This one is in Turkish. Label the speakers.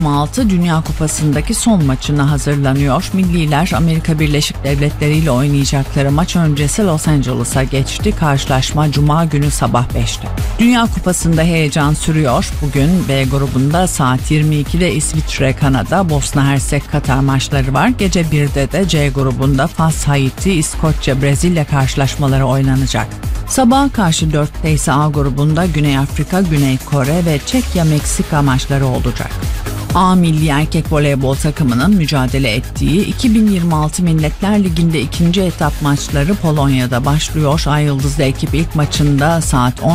Speaker 1: 2026 Dünya Kupası'ndaki son maçına hazırlanıyor. Milliler Amerika Birleşik Devletleri ile oynayacakları maç öncesi Los Angeles'a geçti. Karşılaşma Cuma günü sabah 5'te. Dünya Kupası'nda heyecan sürüyor. Bugün B grubunda saat 22'de İsviçre, Kanada, Bosna Hersek, Katar maçları var. Gece 1'de de C grubunda Fas, Haiti, İskoçya, Brezilya karşılaşmaları oynanacak. Sabaha karşı 4'te ise A grubunda Güney Afrika, Güney Kore ve Çekya, Meksika maçları olacak. A milli erkek voleybol takımının mücadele ettiği 2026 Milletler Ligi'nde ikinci etap maçları Polonya'da başlıyor. Ay Yıldızlı ekip ilk maçında saat